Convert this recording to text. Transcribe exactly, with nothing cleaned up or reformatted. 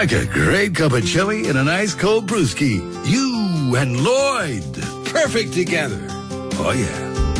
like a great cup of chili and a nice cold brewski. You and Lloyd, perfect together. Oh, yeah.